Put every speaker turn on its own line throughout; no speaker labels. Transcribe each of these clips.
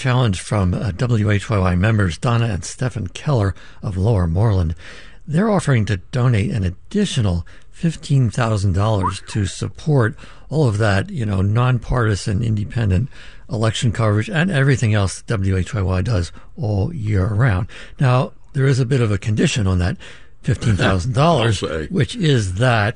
challenge from WHYY members Donna and Stephen Keller of Lower Moreland. They're offering to donate an additional $15,000 to support all of that, nonpartisan, independent election coverage and everything else WHYY does all year round. Now, there is a bit of a condition on that $15,000, which is that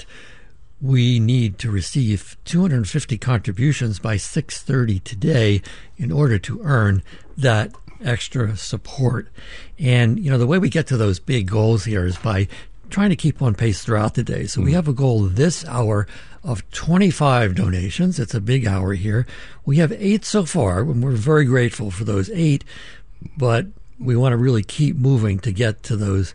we need to receive 250 contributions by 6:30 today in order to earn that extra support. And, the way we get to those big goals here is by trying to keep on pace throughout the day. So we have a goal this hour of 25 donations. It's a big hour here. We have 8 so far, and we're very grateful for those 8, but we want to really keep moving to get to those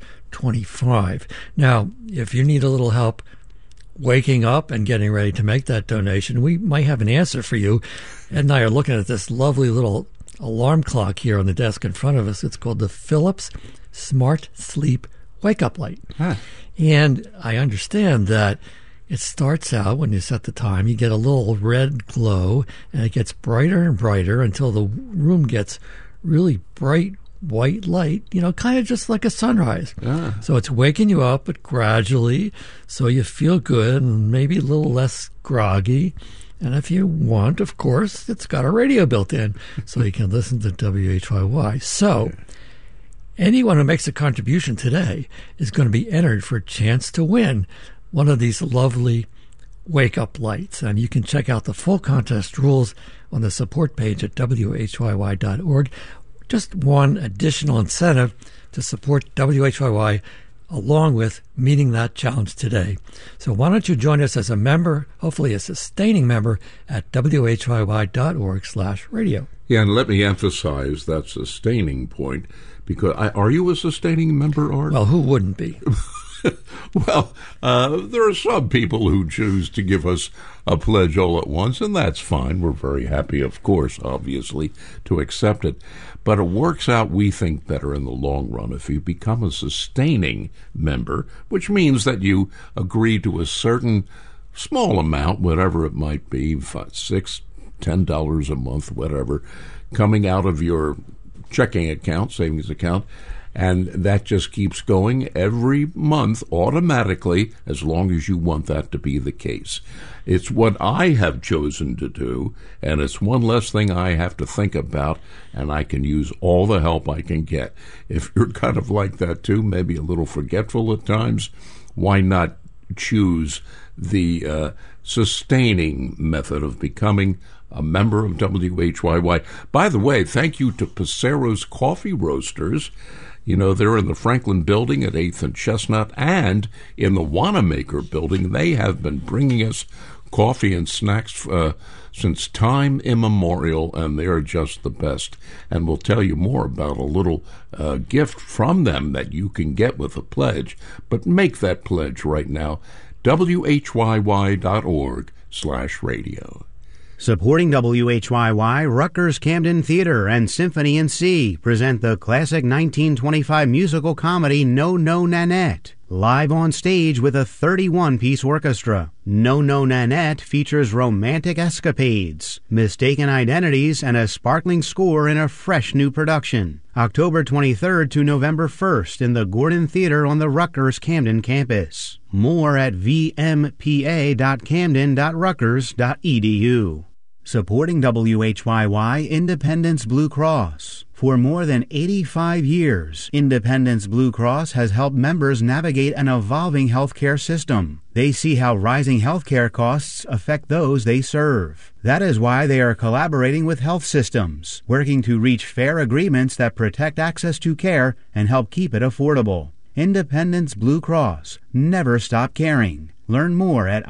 25. Now, if you need a little help waking up and getting ready to make that donation, we might have an answer for you. Ed and I are looking at this lovely little alarm clock here on the desk in front of us. It's called the Philips Smart Sleep Wake Up Light. And I understand that it starts out when you set the time, you get a little red glow, and it gets brighter and brighter until the room gets really bright white light, kind of just like a sunrise. So it's waking you up, but gradually, so you feel good and maybe a little less groggy. And if you want, of course, it's got a radio built in, so you can listen to WHYY. So anyone who makes a contribution today is going to be entered for a chance to win one of these lovely wake-up lights. And you can check out the full contest rules on the support page at WHYY.org. Just one additional incentive to support WHYY along with meeting that challenge today. So why don't you join us as a member, hopefully a sustaining member, at WHYY.org/radio.
Yeah, and let me emphasize that sustaining point, because are you a sustaining member, Art?
Well, who wouldn't be?
Well, there are some people who choose to give us a pledge all at once, and that's fine. We're very happy, of course, obviously, to accept it. But it works out, we think, better in the long run if you become a sustaining member, which means that you agree to a certain small amount, whatever it might be, $6, $10 a month, whatever, coming out of your checking account, savings account, and that just keeps going every month automatically as long as you want that to be the case. It's what I have chosen to do, and it's one less thing I have to think about, and I can use all the help I can get. If you're kind of like that too, maybe a little forgetful at times, why not choose the sustaining method of becoming a member of WHYY? By the way, thank you to Pacero's Coffee Roasters. They're in the Franklin Building at 8th and Chestnut, and in the Wanamaker Building. They have been bringing us coffee and snacks since time immemorial, and they are just the best. And we'll tell you more about a little gift from them that you can get with a pledge. But make that pledge right now, WHYY.org/radio.
Supporting WHYY, Rutgers Camden Theater and Symphony in C present the classic 1925 musical comedy No No Nanette, live on stage with a 31-piece orchestra. No No Nanette features romantic escapades, mistaken identities, and a sparkling score in a fresh new production. October 23rd to November 1st in the Gordon Theater on the Rutgers Camden campus. More at vmpa.camden.rutgers.edu. Supporting WHYY, Independence Blue Cross. For more than 85 years, Independence Blue Cross has helped members navigate an evolving healthcare system. They see how rising healthcare costs affect those they serve. That is why they are collaborating with health systems, working to reach fair agreements that protect access to care and help keep it affordable. Independence Blue Cross. Never stop caring. Learn more at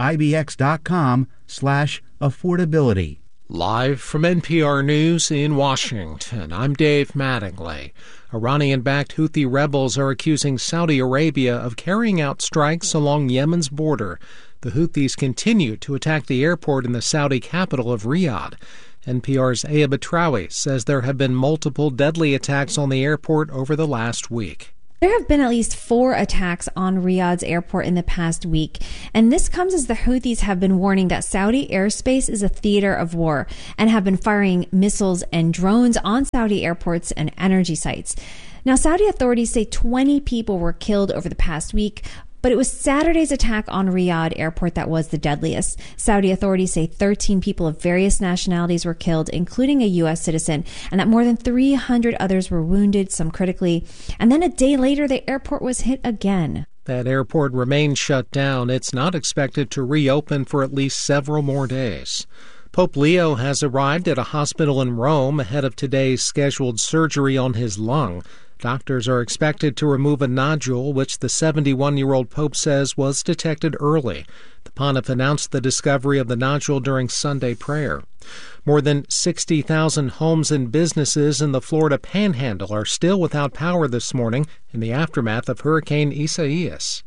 ibx.com/affordability.
Live from NPR News in Washington, I'm Dave Mattingly. Iranian-backed Houthi rebels are accusing Saudi Arabia of carrying out strikes along Yemen's border. The Houthis continue to attack the airport in the Saudi capital of Riyadh. NPR's Aya Batrawi says there have been multiple deadly attacks on the airport over the last week.
There have been at least 4 attacks on Riyadh's airport in the past week, and this comes as the Houthis have been warning that Saudi airspace is a theater of war and have been firing missiles and drones on Saudi airports and energy sites. Now, Saudi authorities say 20 people were killed over the past week, but it was Saturday's attack on Riyadh airport that was the deadliest. Saudi authorities say 13 people of various nationalities were killed, including a U.S. citizen, and that more than 300 others were wounded, some critically. And then a day later, the airport was hit again.
That airport remains shut down. It's not expected to reopen for at least several more days. Pope Leo has arrived at a hospital in Rome ahead of today's scheduled surgery on his lung. Doctors are expected to remove a nodule, which the 71-year-old Pope says was detected early. The pontiff announced the discovery of the nodule during Sunday prayer. More than 60,000 homes and businesses in the Florida Panhandle are still without power this morning in the aftermath of Hurricane Isaias.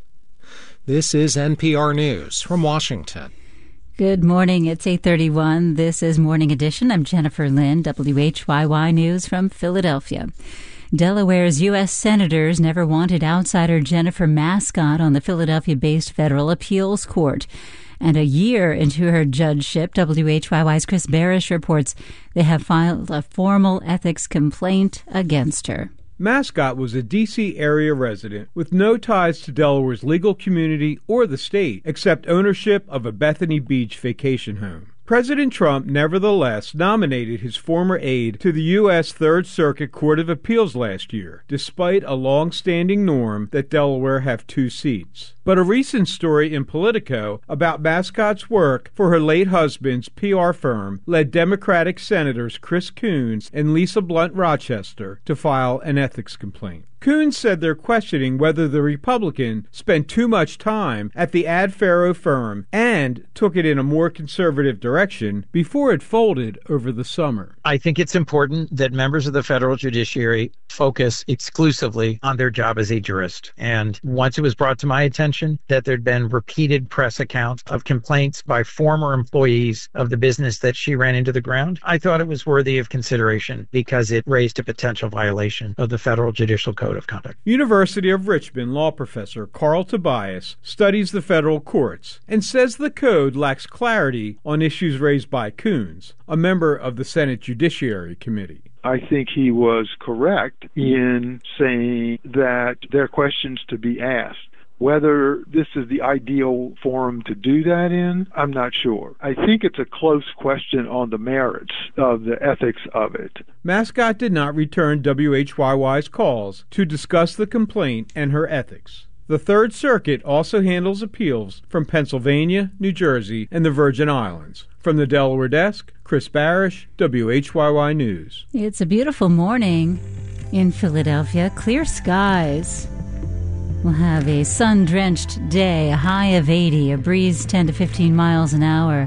This is NPR News from Washington.
Good morning. It's 8:31. This is Morning Edition. I'm Jennifer Lynn, WHYY News from Philadelphia. Delaware's U.S. senators never wanted outsider Jennifer Mascott on the Philadelphia-based federal appeals court. And a year into her judgeship, WHYY's Chris Barish reports they have filed a formal ethics complaint against her.
Mascott was a D.C. area resident with no ties to Delaware's legal community or the state, except ownership of a Bethany Beach vacation home. President Trump nevertheless nominated his former aide to the U.S. Third Circuit Court of Appeals last year, despite a long-standing norm that Delaware have 2 seats. But a recent story in Politico about Mascott's work for her late husband's PR firm led Democratic Senators Chris Coons and Lisa Blunt Rochester to file an ethics complaint. Coons said they're questioning whether the Republican spent too much time at the Ad Faro firm and took it in a more conservative direction before it folded over the summer.
I think it's important that members of the federal judiciary focus exclusively on their job as a jurist. And once it was brought to my attention that there'd been repeated press accounts of complaints by former employees of the business that she ran into the ground, I thought it was worthy of consideration because it raised a potential violation of the federal judicial code of conduct.
University of Richmond law professor Carl Tobias studies the federal courts and says the code lacks clarity on issues raised by Coons, a member of the Senate Judiciary Committee.
I think he was correct in saying that there are questions to be asked. Whether this is the ideal forum to do that in, I'm not sure. I think it's a close question on the merits of the ethics of it.
Mascott did not return WHYY's calls to discuss the complaint and her ethics. The Third Circuit also handles appeals from Pennsylvania, New Jersey, and the Virgin Islands. From the Delaware desk, Chris Barish, WHYY News.
It's a beautiful morning in Philadelphia. Clear skies. We'll have a sun-drenched day, a high of 80, a breeze 10 to 15 miles an hour.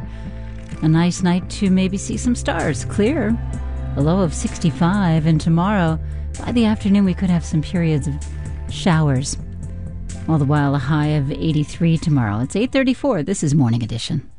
A nice night to maybe see some stars. Clear. A low of 65. And tomorrow, by the afternoon, we could have some periods of showers. All the while, a high of 83 tomorrow. It's 8:34. This is Morning Edition.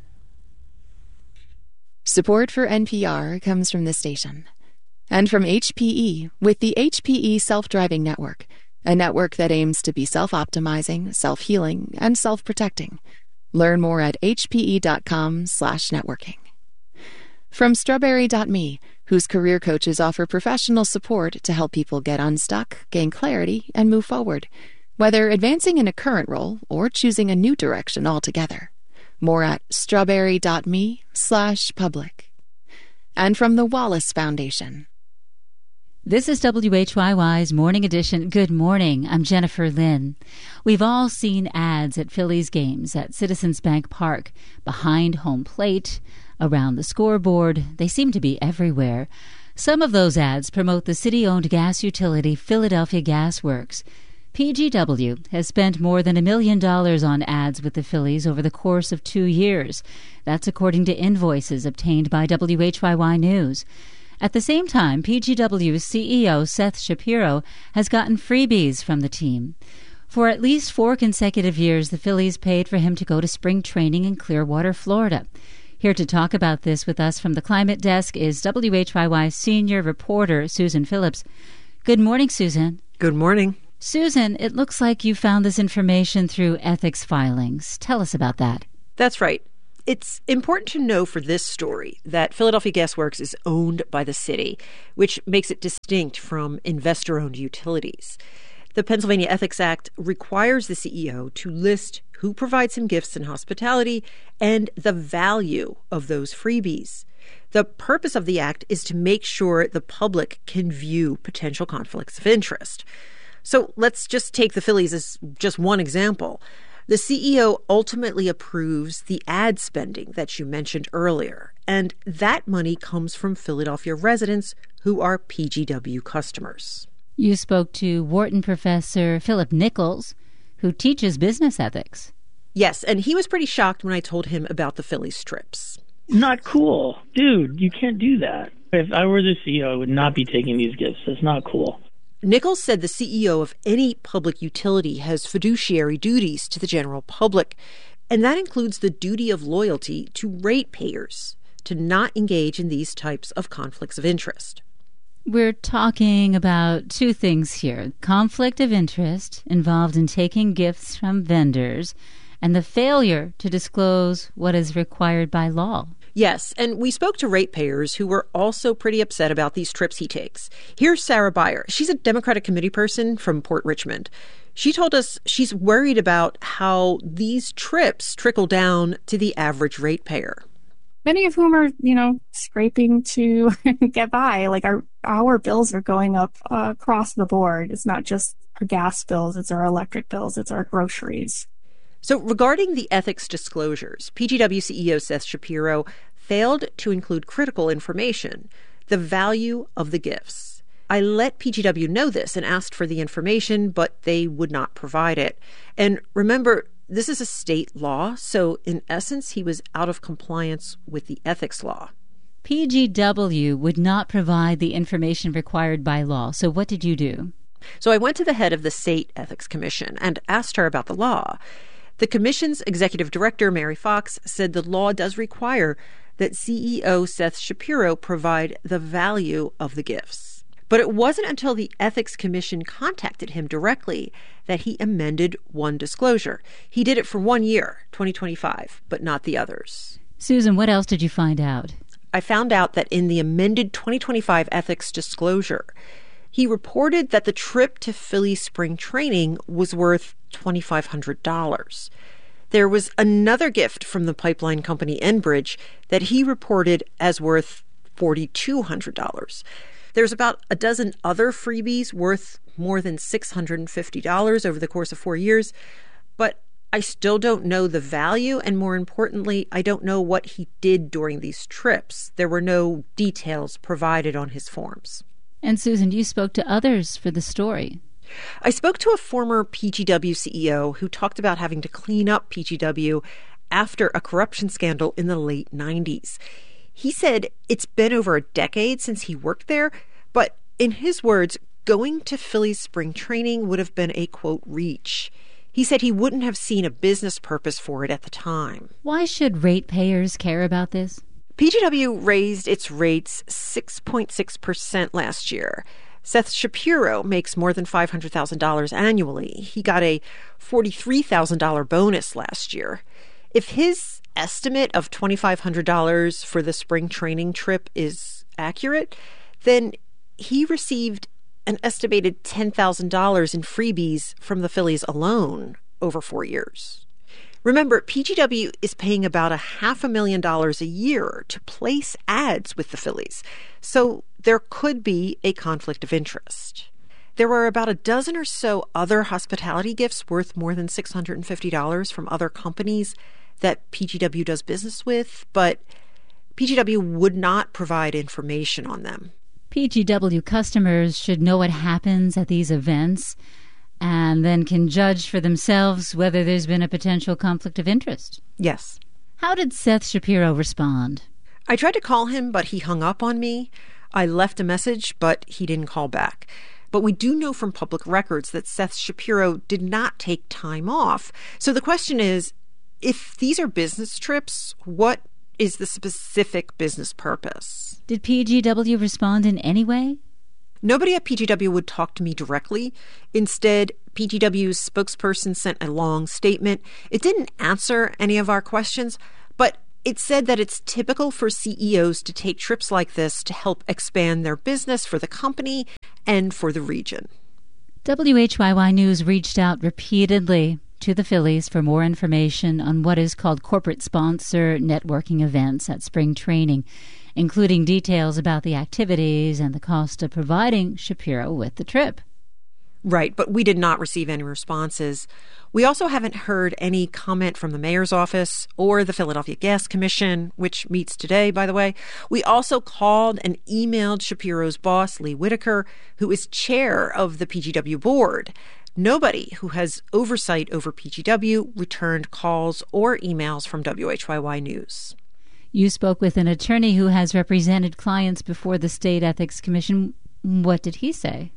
Support for NPR comes from this station. And from HPE, with the HPE Self-Driving Network, a network that aims to be self-optimizing, self-healing, and self-protecting. Learn more at hpe.com/networking. From Strawberry.me, whose career coaches offer professional support to help people get unstuck, gain clarity, and move forward, whether advancing in a current role or choosing a new direction altogether. More at strawberry.me/public. And from the Wallace Foundation.
This is WHYY's Morning Edition. Good morning. I'm Jennifer Lynn. We've all seen ads at Phillies games at Citizens Bank Park, behind home plate, around the scoreboard. They seem to be everywhere. Some of those ads promote the city-owned gas utility Philadelphia Gas Works. PGW has spent more than $1 million on ads with the Phillies over the course of 2 years. That's according to invoices obtained by WHYY News. At the same time, PGW's CEO Seth Shapiro has gotten freebies from the team. For at least 4 consecutive years, the Phillies paid for him to go to spring training in Clearwater, Florida. Here to talk about this with us from the Climate Desk is WHYY senior reporter Susan Phillips. Good morning, Susan.
Good morning.
Susan, it looks like you found this information through ethics filings. Tell us about that.
That's right. It's important to know for this story that Philadelphia Gas Works is owned by the city, which makes it distinct from investor-owned utilities. The Pennsylvania Ethics Act requires the CEO to list who provides him gifts and hospitality and the value of those freebies. The purpose of the act is to make sure the public can view potential conflicts of interest. So let's just take the Phillies as just one example. The CEO ultimately approves the ad spending that you mentioned earlier, and that money comes from Philadelphia residents who are PGW customers.
You spoke to Wharton professor Philip Nichols, who teaches business ethics.
Yes, and he was pretty shocked when I told him about the Phillies trips.
Not cool. Dude, you can't do that. If I were the CEO, I would not be taking these gifts. That's not cool.
Nichols said the CEO of any public utility has fiduciary duties to the general public, and that includes the duty of loyalty to ratepayers to not engage in these types of conflicts of interest.
We're talking about two things here: conflict of interest involved in taking gifts from vendors and the failure to disclose what is required by law.
Yes, and we spoke to ratepayers who were also pretty upset about these trips he takes. Here's Sarah Beyer. She's a Democratic committee person from Port Richmond. She told us she's worried about how these trips trickle down to the average ratepayer.
Many of whom are, scraping to get by. Like our bills are going up across the board. It's not just our gas bills, it's our electric bills, it's our groceries.
So regarding the ethics disclosures, PGW CEO Seth Shapiro failed to include critical information, the value of the gifts. I let PGW know this and asked for the information, but they would not provide it. And remember, this is a state law, so in essence, he was out of compliance with the ethics law.
PGW would not provide the information required by law, so what did you do?
So I went to the head of the State Ethics Commission and asked her about the law. The commission's executive director, Mary Fox, said the law does require that CEO Seth Shapiro provide the value of the gifts. But it wasn't until the Ethics Commission contacted him directly that he amended one disclosure. He did it for 1 year, 2025, but not the others.
Susan, what else did you find out?
I found out that in the amended 2025 ethics disclosure, he reported that the trip to Philly spring training was worth $2,500. There was another gift from the pipeline company Enbridge that he reported as worth $4,200. There's about a dozen other freebies worth more than $650 over the course of 4 years, but I still don't know the value, and more importantly, I don't know what he did during these trips. There were no details provided on his forms.
And Susan, you spoke to others for the story.
I spoke to a former PGW CEO who talked about having to clean up PGW after a corruption scandal in the late 90s. He said it's been over a decade since he worked there, but in his words, going to Philly's spring training would have been a, quote, reach. He said he wouldn't have seen a business purpose for it at the time.
Why should ratepayers care about this?
PGW raised its rates 6.6% last year. Seth Shapiro makes more than $500,000 annually. He got a $43,000 bonus last year. If his estimate of $2,500 for the spring training trip is accurate, then he received an estimated $10,000 in freebies from the Phillies alone over 4 years. Remember, PGW is paying about $500,000 a year to place ads with the Phillies, so there could be a conflict of interest. There were about a dozen or so other hospitality gifts worth more than $650 from other companies that PGW does business with, but PGW would not provide information on them.
PGW customers should know what happens at these events and then can judge for themselves whether there's been a potential conflict of interest.
Yes.
How did Seth Shapiro respond?
I tried to call him, but he hung up on me. I left a message, but he didn't call back. But we do know from public records that Seth Shapiro did not take time off. So the question is, if these are business trips, what is the specific business purpose?
Did PGW respond in any way?
Nobody at PGW would talk to me directly. Instead, PGW's spokesperson sent a long statement. It didn't answer any of our questions, but it said that it's typical for CEOs to take trips like this to help expand their business for the company and for the region.
WHYY News reached out repeatedly to the Phillies for more information on what is called corporate sponsor networking events at spring training, including details about the activities and the cost of providing Shapiro with the trip.
Right, but we did not receive any responses. We also haven't heard any comment from the mayor's office or the Philadelphia Gas Commission, which meets today, by the way. We also called and emailed Shapiro's boss, Lee Whitaker, who is chair of the PGW board. Nobody who has oversight over PGW returned calls or emails from WHYY News.
You spoke with an attorney who has represented clients before the State Ethics Commission. What did he say?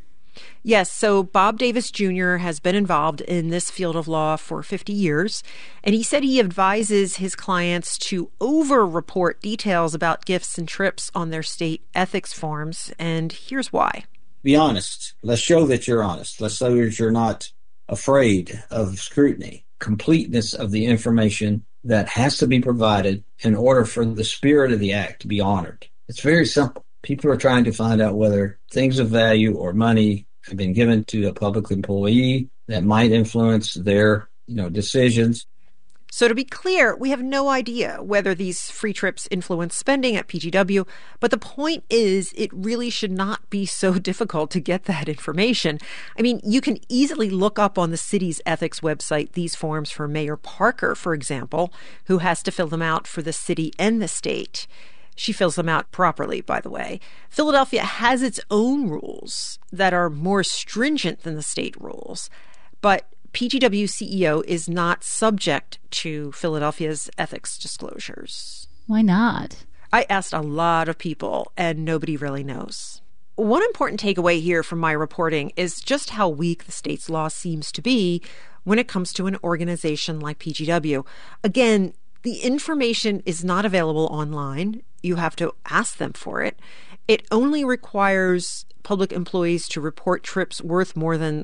Yes, so Bob Davis Jr. has been involved in this field of law for 50 years, and he said he advises his clients to over-report details about gifts and trips on their state ethics forms, and here's why.
Be honest. Let's show that you're honest. Let's show that you're not afraid of scrutiny. Completeness of the information that has to be provided in order for the spirit of the act to be honored. It's very simple. People are trying to find out whether things of value or money have been given to a public employee that might influence their, decisions.
So to be clear, we have no idea whether these free trips influence spending at PGW, but the point is it really should not be so difficult to get that information. I mean, you can easily look up on the city's ethics website these forms for Mayor Parker, for example, who has to fill them out for the city and the state. She fills them out properly, by the way. Philadelphia has its own rules that are more stringent than the state rules, but PGW CEO is not subject to Philadelphia's ethics disclosures.
Why not?
I asked a lot of people, and nobody really knows. One important takeaway here from my reporting is just how weak the state's law seems to be when it comes to an organization like PGW. Again, the information is not available online. You have to ask them for it. It only requires public employees to report trips worth more than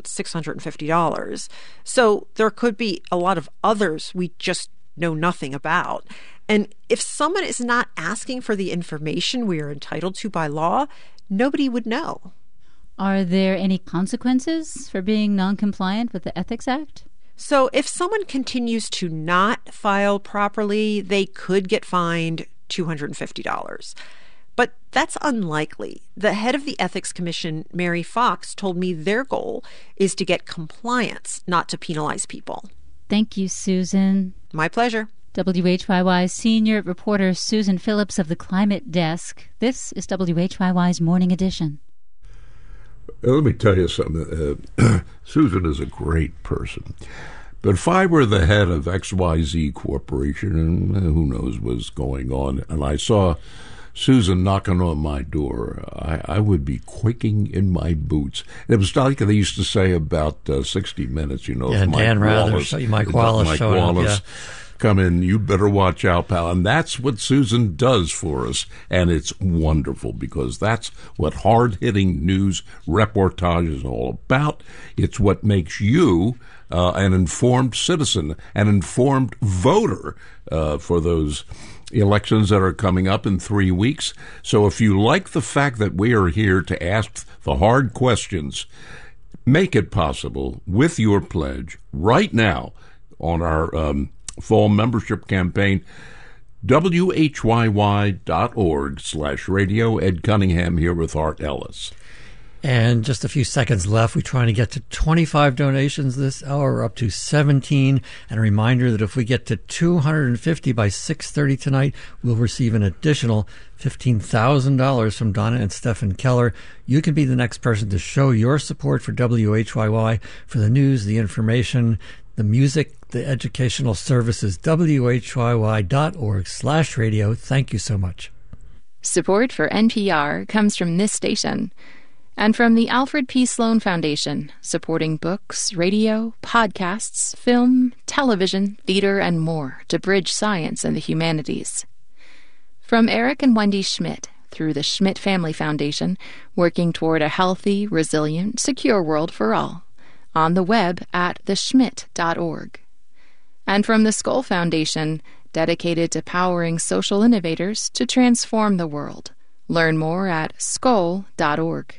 $650. So there could be a lot of others we just know nothing about. And if someone is not asking for the information we are entitled to by law, nobody would know.
Are there any consequences for being non-compliant with the Ethics Act?
So if someone continues to not file properly, they could get fined $250. But that's unlikely. The head of the Ethics Commission, Mary Fox, told me their goal is to get compliance, not to penalize people.
Thank you, Susan.
My pleasure.
WHYY's senior reporter Susan Phillips of the Climate Desk. This is WHYY's Morning Edition.
Let me tell you something. Susan is a great person. But if I were the head of XYZ Corporation, and who knows what's going on, and I saw Susan knocking on my door, I would be quaking in my boots. And it was like they used to say about 60 Minutes,
Yeah, Dan Rather, Mike Wallace showed up, yeah.
Come in, you better watch out, pal. And that's what Susan does for us. And it's wonderful because that's what hard-hitting news reportage is all about. It's what makes you an informed citizen, an informed voter for those elections that are coming up in 3 weeks. So if you like the fact that we are here to ask the hard questions, make it possible with your pledge right now on our fall membership campaign, WHYY.org/radio. Ed Cunningham here with Art Ellis.
And just a few seconds left. We're trying to get to 25 donations this hour. We're up to 17. And a reminder that if we get to 250 by 6:30 tonight, we'll receive an additional $15,000 from Donna and Stephen Keller. You can be the next person to show your support for WHYY, for the news, the information, the music, the educational services. WHYY.org/radio. Thank you so much.
Support for NPR comes from this station and from the Alfred P. Sloan Foundation, supporting books, radio, podcasts, film, television, theater, and more to bridge science and the humanities. From Eric and Wendy Schmidt, through the Schmidt Family Foundation, working toward a healthy, resilient, secure world for all. On the web at theschmidt.org. And from the Skoll Foundation, dedicated to powering social innovators to transform the world. Learn more at skoll.org.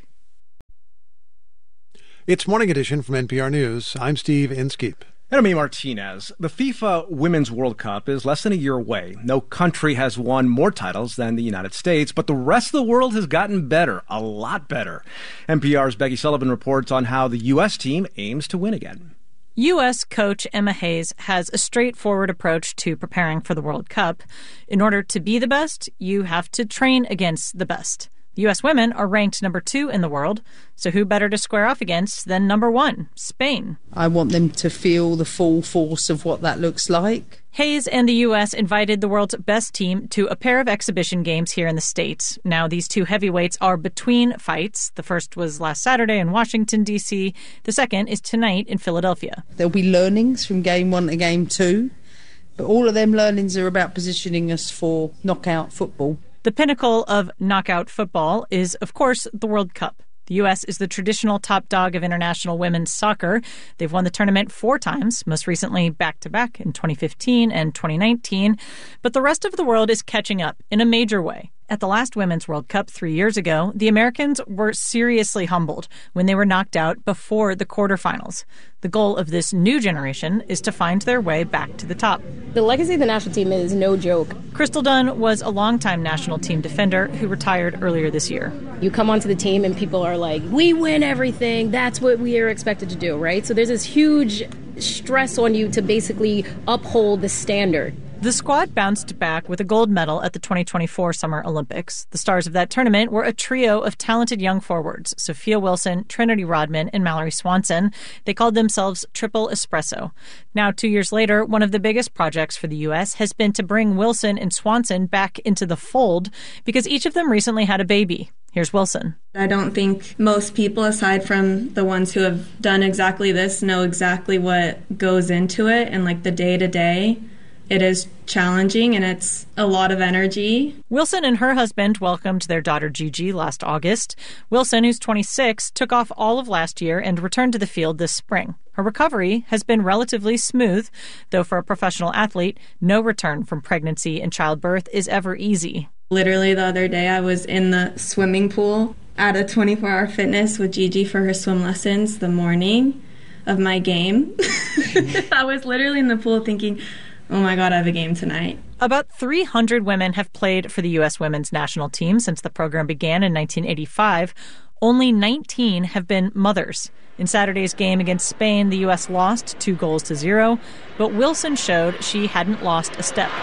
It's Morning Edition from NPR News. I'm Steve Inskeep.
And I'm Amy Martinez. The FIFA Women's World Cup is less than a year away. No country has won more titles than the United States, but the rest of the world has gotten better, a lot better. NPR's Becky Sullivan reports on how the U.S. team aims to win again.
U.S. coach Emma Hayes has a straightforward approach to preparing for the World Cup. In order to be the best, you have to train against the best. The U.S. women are ranked number 2 in the world, so who better to square off against than number 1, Spain?
I want them to feel the full force of what that looks like.
Hayes and the U.S. invited the world's best team to a pair of exhibition games here in the States. Now, these two heavyweights are between fights. The first was last Saturday in Washington, D.C. The second is tonight in Philadelphia.
There'll be learnings from game 1 to game 2, but all of them learnings are about positioning us for knockout football.
The pinnacle of knockout football is, of course, the World Cup. The U.S. is the traditional top dog of international women's soccer. They've won the tournament 4 times, most recently back-to-back in 2015 and 2019. But the rest of the world is catching up in a major way. At the last Women's World Cup 3 years ago, the Americans were seriously humbled when they were knocked out before the quarterfinals. The goal of this new generation is to find their way back to the top.
The legacy of the national team is no joke.
Crystal Dunn was a longtime national team defender who retired earlier this year.
You come onto the team and people are like, we win everything. That's what we are expected to do, right? So there's this huge stress on you to basically uphold the standard.
The squad bounced back with a gold medal at the 2024 Summer Olympics. The stars of that tournament were a trio of talented young forwards, Sophia Wilson, Trinity Rodman, and Mallory Swanson. They called themselves Triple Espresso. Now, 2 years later, one of the biggest projects for the U.S. has been to bring Wilson and Swanson back into the fold because each of them recently had a baby. Here's Wilson.
I don't think most people, aside from the ones who have done exactly this, know exactly what goes into it and like the day-to-day. It is challenging and it's a lot of energy.
Wilson and her husband welcomed their daughter Gigi last August. Wilson, who's 26, took off all of last year and returned to the field this spring. Her recovery has been relatively smooth, though for a professional athlete, no return from pregnancy and childbirth is ever easy.
Literally the other day I was in the swimming pool at a 24-hour fitness with Gigi for her swim lessons the morning of my game. I was literally in the pool thinking, oh my God, I have a game tonight.
About 300 women have played for the U.S. women's national team since the program began in 1985. Only 19 have been mothers. In Saturday's game against Spain, the U.S. lost 2-0, but Wilson showed she hadn't lost a step.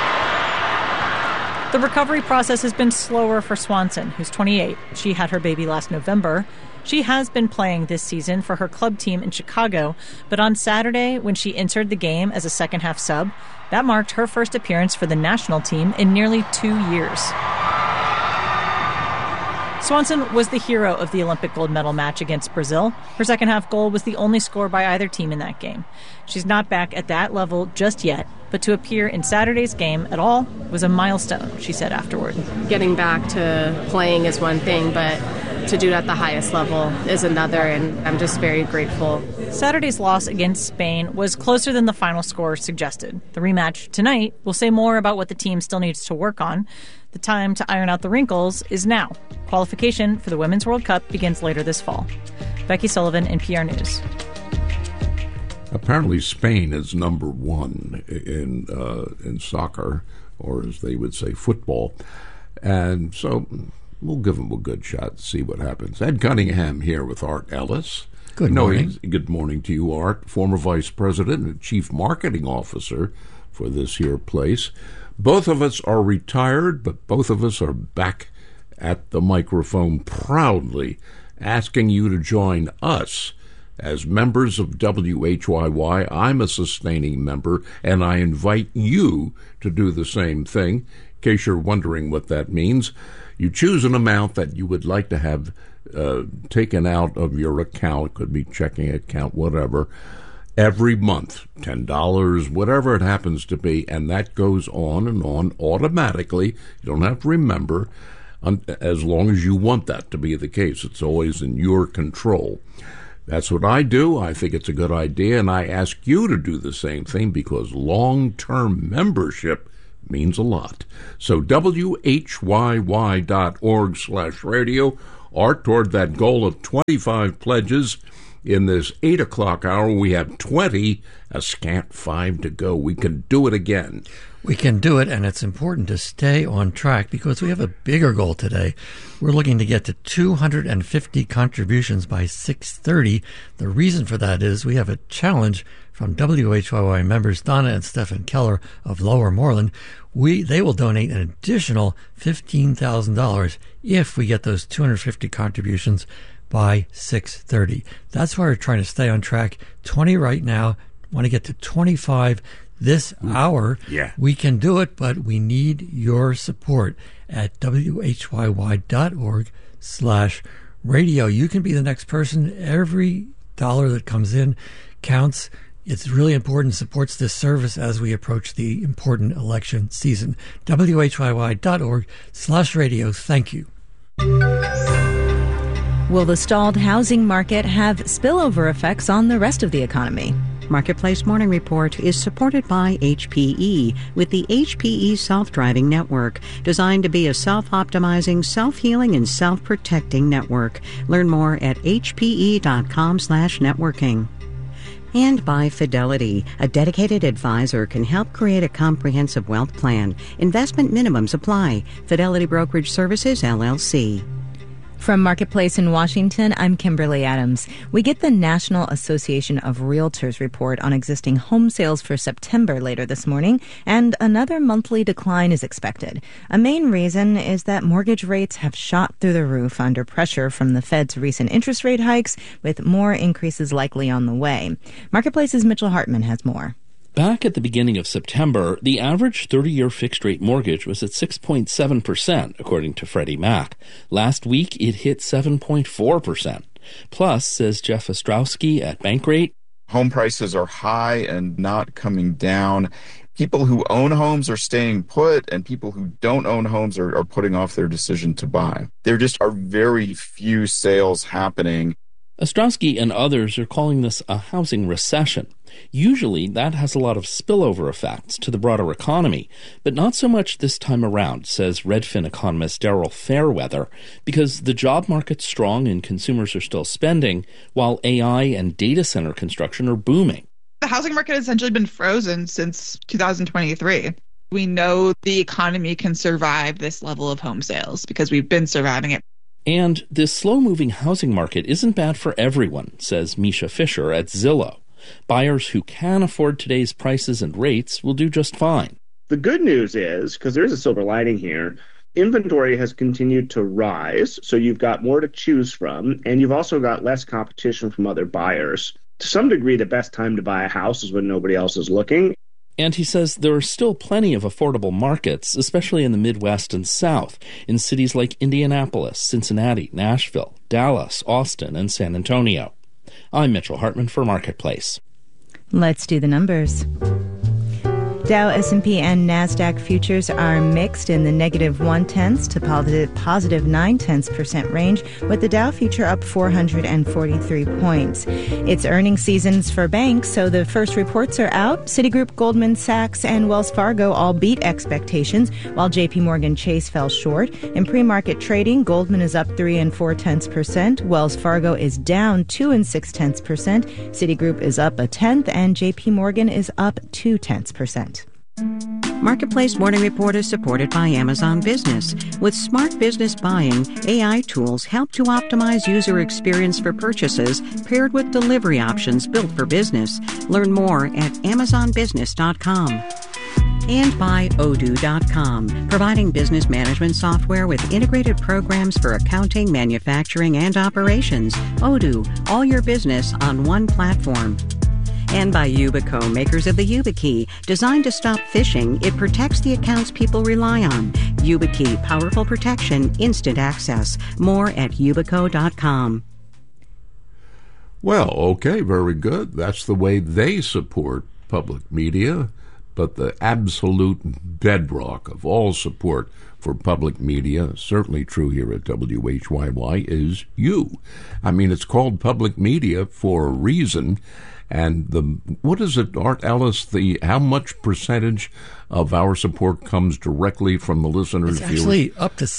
The recovery process has been slower for Swanson, who's 28. She had her baby last November. She has been playing this season for her club team in Chicago, but on Saturday, when she entered the game as a second-half sub, that marked her first appearance for the national team in nearly 2 years. Swanson was the hero of the Olympic gold medal match against Brazil. Her second-half goal was the only score by either team in that game. She's not back at that level just yet, but to appear in Saturday's game at all was a milestone, she said afterward.
Getting back to playing is one thing, but to do it at the highest level is another, and I'm just very grateful.
Saturday's loss against Spain was closer than the final score suggested. The rematch tonight will say more about what the team still needs to work on. The time to iron out the wrinkles is now. Qualification for the Women's World Cup begins later this fall. Becky Sullivan, NPR News.
Apparently Spain is number 1 in soccer, or as they would say, football. And so we'll give them a good shot to see what happens. Ed Cunningham here with Art Ellis.
Good morning.
Good morning to you, Art, former vice president and chief marketing officer for this here place. Both of us are retired, but both of us are back at the microphone proudly asking you to join us as members of WHYY. I'm a sustaining member, and I invite you to do the same thing. In case you're wondering what that means, you choose an amount that you would like to have taken out of your account. It could be checking account, whatever, every month, $10, whatever it happens to be, and that goes on and on automatically. You don't have to remember as long as you want that to be the case. It's always in your control. That's what I do. I think it's a good idea, and I ask you to do the same thing because long-term membership means a lot. So WHYY.org/radio, or toward that goal of 25 pledges. In this 8 o'clock hour, we have 20, a scant 5 to go. We can do it again.
We can do it, and it's important to stay on track because we have a bigger goal today. We're looking to get to 250 contributions by 6:30. The reason for that is we have a challenge from WHYY members Donna and Stephen Keller of Lower Moreland. They will donate an additional $15,000 if we get those 250 contributions by 6:30. That's why we're trying to stay on track. 20 right now. Want to get to 25 this hour.
Yeah.
We can do it, but we need your support at WHYY.org/radio. You can be the next person. Every dollar that comes in counts. It's really important, supports this service as we approach the important election season. WHYY.org/radio. Thank you.
Will the stalled housing market have spillover effects on the rest of the economy?
Marketplace Morning Report is supported by HPE with the HPE Self-Driving Network, designed to be a self-optimizing, self-healing, and self-protecting network. Learn more at hpe.com/networking. And by Fidelity, a dedicated advisor can help create a comprehensive wealth plan. Investment minimums apply. Fidelity Brokerage Services, LLC.
From Marketplace in Washington, I'm Kimberly Adams. We get the National Association of Realtors report on existing home sales for September later this morning, and another monthly decline is expected. A main reason is that mortgage rates have shot through the roof under pressure from the Fed's recent interest rate hikes, with more increases likely on the way. Marketplace's Mitchell Hartman has more.
Back at the beginning of September, the average 30-year fixed-rate mortgage was at 6.7%, according to Freddie Mac. Last week, it hit 7.4%. Plus, says Jeff Ostrowski at Bankrate,
home prices are high and not coming down. People who own homes are staying put, and people who don't own homes are putting off their decision to buy. There just are very few sales happening.
Ostrowski and others are calling this a housing recession. Usually, that has a lot of spillover effects to the broader economy, but not so much this time around, says Redfin economist Daryl Fairweather, because the job market's strong and consumers are still spending, while AI and data center construction are booming.
The housing market has essentially been frozen since 2023. We know the economy can survive this level of home sales because we've been surviving it.
And this slow-moving housing market isn't bad for everyone, says Misha Fisher at Zillow. Buyers who can afford today's prices and rates will do just fine.
The good news is, because there is a silver lining here, inventory has continued to rise, so you've got more to choose from, and you've also got less competition from other buyers. To some degree, the best time to buy a house is when nobody else is looking.
And he says there are still plenty of affordable markets, especially in the Midwest and South, in cities like Indianapolis, Cincinnati, Nashville, Dallas, Austin, and San Antonio. I'm Mitchell Hartman for Marketplace.
Let's do the numbers. Dow, S&P, and NASDAQ futures are mixed in the negative 0.1 to positive 0.9% range, with the Dow future up 443 points. It's earnings seasons for banks, so the first reports are out. Citigroup, Goldman Sachs, and Wells Fargo all beat expectations, while J.P. Morgan Chase fell short. In pre-market trading, Goldman is up 3 0.4%, Wells Fargo is down 2 0.6%, Citigroup is up 0.1%, and J.P. Morgan is up 0.2%.
Marketplace Morning Report is supported by Amazon Business. With smart business buying, AI tools help to optimize user experience for purchases, paired with delivery options built for business. Learn more at amazonbusiness.com. And by Odoo.com, providing business management software with integrated programs for accounting, manufacturing, and operations. Odoo, all your business on one platform. And by Yubico, makers of the YubiKey. Designed to stop phishing, it protects the accounts people rely on. YubiKey, powerful protection, instant access. More at Yubico.com.
Well, okay, very good. That's the way they support public media. But the absolute bedrock of all support for public media, certainly true here at WHYY, is you. I mean, it's called public media for a reason. And what is it, Art Ellis, how much percentage of our support comes directly from the listeners?
It's actually up to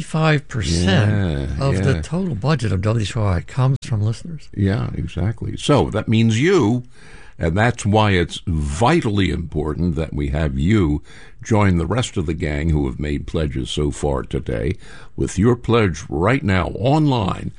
65% of the total budget of WHYY comes from listeners.
Yeah, exactly. So that means you, and that's why it's vitally important that we have you join the rest of the gang who have made pledges so far today with your pledge right now online,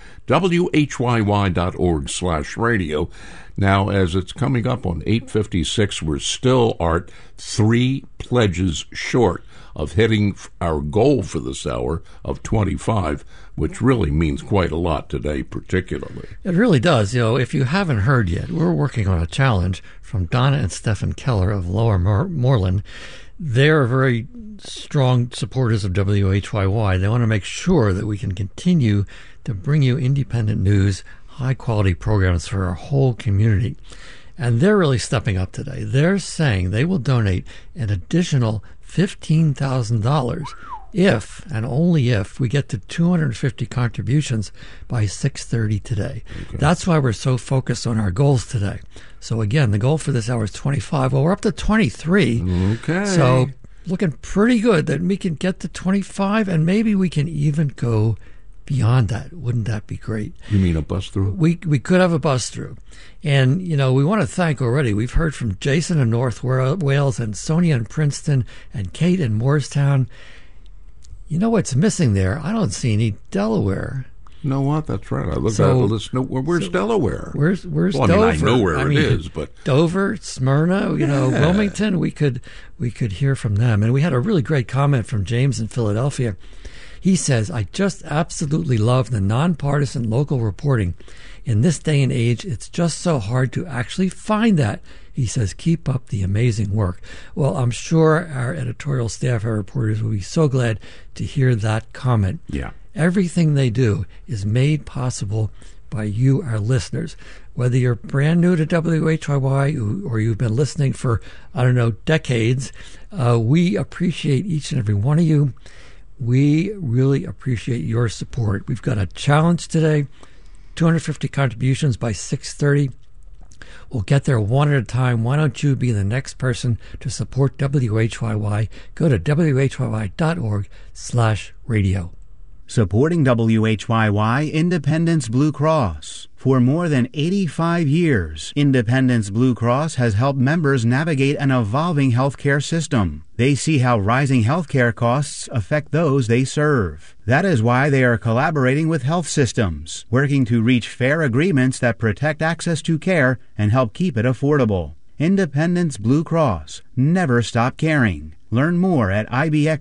WHYY.org/radio. Now, as it's coming up on 8:56, we're still, Art, 3 pledges short of hitting our goal for this hour of 25, which really means quite a lot today, particularly.
It really does. You know, if you haven't heard yet, we're working on a challenge from Donna and Stephen Keller of Lower Moreland. They're very strong supporters of WHYY. They want to make sure that we can continue to bring you independent news, high-quality programs for our whole community. And they're really stepping up today. They're saying they will donate an additional $15,000 if, and only if, we get to 250 contributions by 6:30 today. Okay. That's why we're so focused on our goals today. So again, the goal for this hour is 25. Well, we're up to 23.
Okay.
So looking pretty good that we can get to 25, and maybe we can even go beyond that. Wouldn't that be great?
You mean a bus through?
We could have a bus through. And, you know, we want to thank already. We've heard from Jason in North Wales and Sonia in Princeton and Kate in Moorestown. You know what's missing there? I don't see any Delaware.
You know what? That's right. I looked at the list. Where's Delaware?
Where's
well,
Dover?
I know where it is, but
Dover, Smyrna, Wilmington. We could hear from them. And we had a really great comment from James in Philadelphia. He says, "I just absolutely love the nonpartisan local reporting. In this day and age, it's just so hard to actually find that." He says, "Keep up the amazing work." Well, I'm sure our editorial staff, our reporters, will be so glad to hear that comment.
Yeah.
Everything they do is made possible by you, our listeners. Whether you're brand new to WHYY or you've been listening for, decades, we appreciate each and every one of you. We really appreciate your support. We've got a challenge today, 250 contributions by 6:30. We'll get there one at a time. Why don't you be the next person to support WHYY? Go to WHYY.org/radio.
Supporting WHYY, Independence Blue Cross. For more than 85 years, Independence Blue Cross has helped members navigate an evolving healthcare system. They see how rising healthcare costs affect those they serve. That is why they are collaborating with health systems, working to reach fair agreements that protect access to care and help keep it affordable. Independence Blue Cross. Never stop caring. Learn more at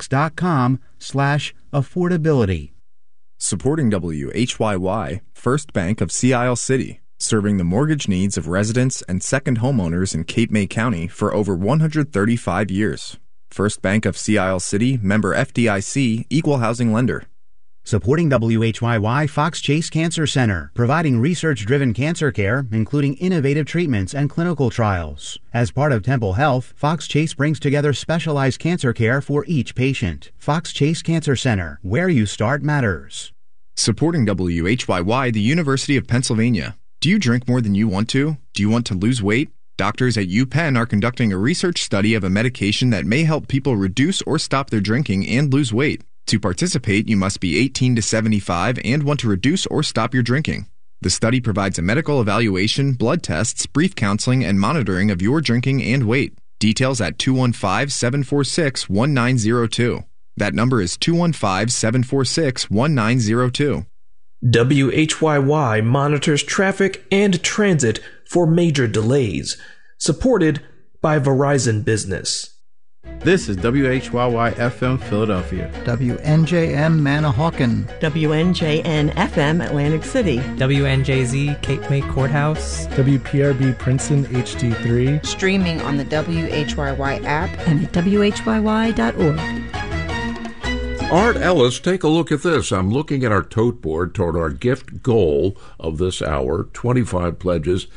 ibx.com/affordability.
Supporting WHYY, First Bank of Sea Isle City, serving the mortgage needs of residents and second homeowners in Cape May County for over 135 years. First Bank of Sea Isle City, member FDIC, equal housing lender.
Supporting WHYY, Fox Chase Cancer Center, providing research-driven cancer care, including innovative treatments and clinical trials. As part of Temple Health, Fox Chase brings together specialized cancer care for each patient. Fox Chase Cancer Center, where you start matters.
Supporting WHYY, the University of Pennsylvania. Do you drink more than you want to? Do you want to lose weight? Doctors at UPenn are conducting a research study of a medication that may help people reduce or stop their drinking and lose weight. To participate, you must be 18 to 75 and want to reduce or stop your drinking. The study provides a medical evaluation, blood tests, brief counseling, and monitoring of your drinking and weight. Details at 215-746-1902. That number is 215-746-1902.
WHYY monitors traffic and transit for major delays. Supported by Verizon Business.
This is WHYY-FM Philadelphia.
WNJM Manahawkin.
WNJN-FM Atlantic City.
WNJZ Cape May Courthouse.
WPRB Princeton HD3.
Streaming on the WHYY app.
And at WHYY.org.
Art Ellis, take a look at this. I'm looking at our tote board toward our gift goal of this hour, 25 pledges.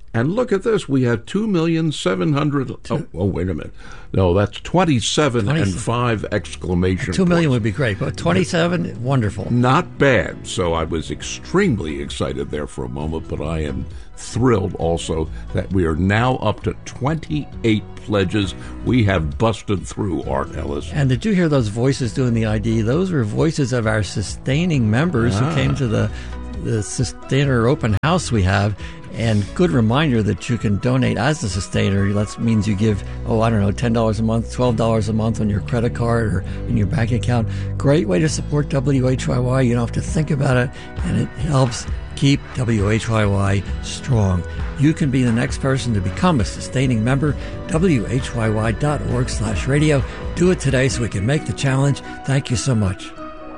And look at this. We have 2,700,000. Oh, wait a minute. No, that's 27 and 5 exclamation
2 million
points.
would be great, but 27, wonderful.
Not bad. So I was extremely excited there for a moment, but I am thrilled also that we are now up to 28 pledges. We have busted through, Art Ellis.
And did you hear those voices doing the ID? Those were voices of our sustaining members who came to the Sustainer open house we have. And good reminder that you can donate as a sustainer. That means you give, $10 a month, $12 a month on your credit card or in your bank account. Great way to support WHYY. You don't have to think about it, and it helps keep WHYY strong. You can be the next person to become a sustaining member. WHYY.org/radio. Do it today so we can make the challenge. Thank you so much.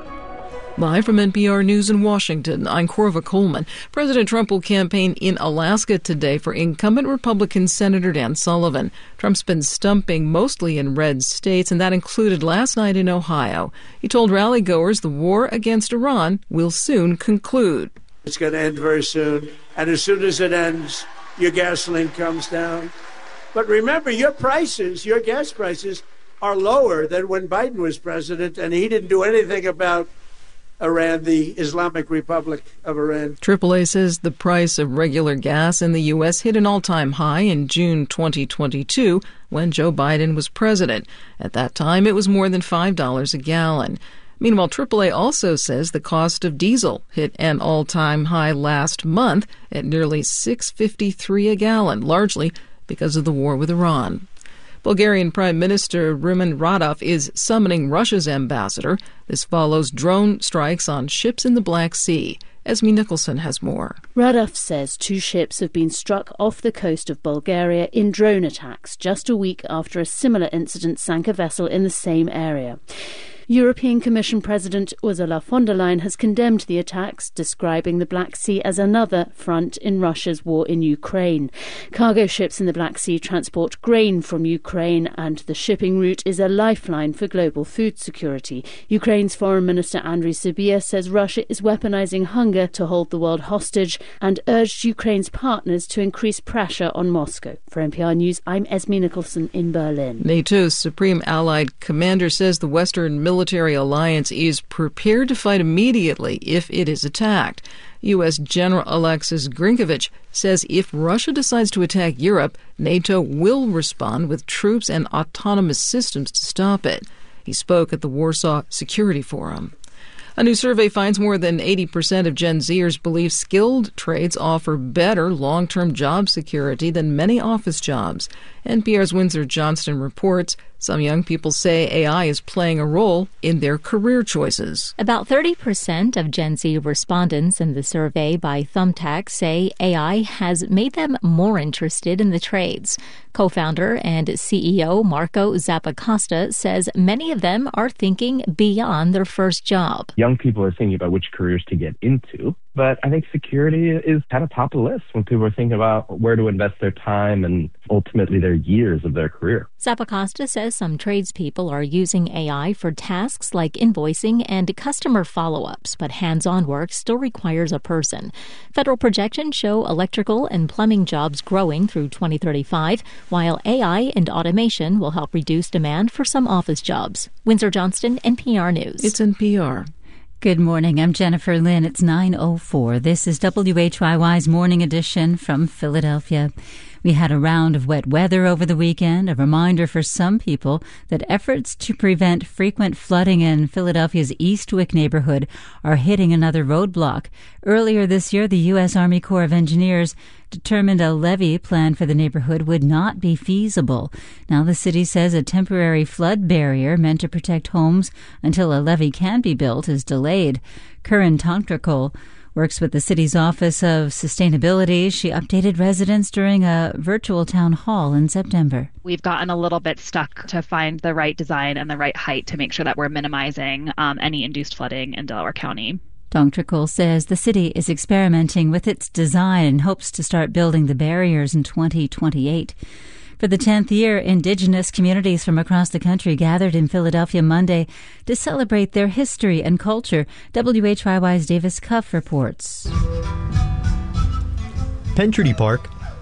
Live from NPR News in Washington, I'm Corva Coleman. President Trump will campaign in Alaska today for incumbent Republican Senator Dan Sullivan. Trump's been stumping mostly in red states, and that included last night in Ohio. He told rally-goers the war against Iran will soon conclude.
It's going to end very soon, and as soon as it ends, your gasoline comes down. But remember, your gas prices, are lower than when Biden was president, and he didn't do anything about Iran, the Islamic Republic of Iran.
AAA says the price of regular gas in the U.S. hit an all-time high in June 2022 when Joe Biden was president. At that time, it was more than $5 a gallon. Meanwhile, AAA also says the cost of diesel hit an all-time high last month at nearly $6.53 a gallon, largely because of the war with Iran. Bulgarian Prime Minister Rumen Radev is summoning Russia's ambassador. This follows drone strikes on ships in the Black Sea. Esme Nicholson has more.
Radev says 2 ships have been struck off the coast of Bulgaria in drone attacks just a week after a similar incident sank a vessel in the same area. European Commission President Ursula von der Leyen has condemned the attacks, describing the Black Sea as another front in Russia's war in Ukraine. Cargo ships in the Black Sea transport grain from Ukraine, and the shipping route is a lifeline for global food security. Ukraine's Foreign Minister Andriy Sybiha says Russia is weaponizing hunger to hold the world hostage and urged Ukraine's partners to increase pressure on Moscow. For NPR News, I'm Esme Nicholson in Berlin.
NATO's Supreme Allied Commander says the Western military alliance is prepared to fight immediately if it is attacked. U.S. General Alexis Grinkovich says if Russia decides to attack Europe, NATO will respond with troops and autonomous systems to stop it. He spoke at the Warsaw Security Forum. A new survey finds more than 80% of Gen Zers believe skilled trades offer better long-term job security than many office jobs. NPR's Windsor Johnston reports some young people say AI is playing a role in their career choices.
About 30% of Gen Z respondents in the survey by Thumbtack say AI has made them more interested in the trades. Co-founder and CEO Marco Zappacosta says many of them are thinking beyond their first job.
Young people are thinking about which careers to get into, but I think security is kind of top of the list when people are thinking about where to invest their time and ultimately their years of their career.
Zappacosta says some tradespeople are using AI for tasks like invoicing and customer follow-ups, but hands-on work still requires a person. Federal projections show electrical and plumbing jobs growing through 2035, while AI and automation will help reduce demand for some office jobs. Windsor Johnston, NPR News.
It's NPR.
Good morning. I'm Jennifer Lynn. It's 9:04. This is WHYY's Morning Edition from Philadelphia. We had a round of wet weather over the weekend, a reminder for some people that efforts to prevent frequent flooding in Philadelphia's Eastwick neighborhood are hitting another roadblock. Earlier this year, the U.S. Army Corps of Engineers determined a levee plan for the neighborhood would not be feasible. Now the city says a temporary flood barrier meant to protect homes until a levee can be built is delayed. Curran Tonkrikol works with the city's Office of Sustainability. She updated residents during a virtual town hall in September.
We've gotten a little bit stuck to find the right design and the right height to make sure that we're minimizing any induced flooding in Delaware County.
Tonkrikol says the city is experimenting with its design and hopes to start building the barriers in 2028. For the 10th year, indigenous communities from across the country gathered in Philadelphia Monday to celebrate their history and culture. WHYY's Davis Cuff reports.
Penn Treaty Park,